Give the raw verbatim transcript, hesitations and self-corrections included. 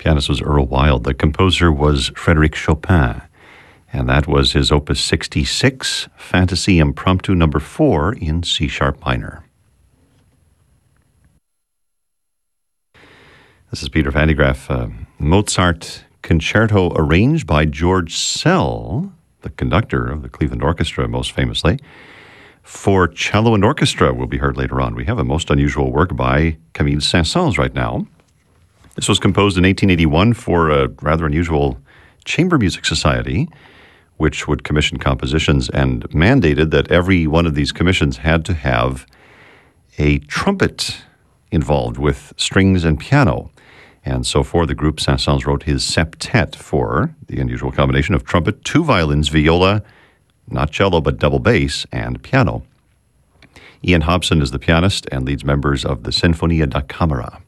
Pianist was Earl Wild. The composer was Frédéric Chopin. And that was his Opus sixty-six, Fantasy Impromptu number four in C-sharp minor. This is Peter Van de Graaff. Uh, Mozart Concerto arranged by George Szell, the conductor of the Cleveland Orchestra most famously, for cello and orchestra will be heard later on. We have a most unusual work by Camille Saint-Saëns right now. This was composed in eighteen eighty-one for a rather unusual chamber music society, which would commission compositions and mandated that every one of these commissions had to have a trumpet involved with strings and piano. And so for the group, Saint-Saëns wrote his septet for the unusual combination of trumpet, two violins, viola, not cello, but double bass, and piano. Ian Hobson is the pianist and leads members of the Sinfonia da Camera.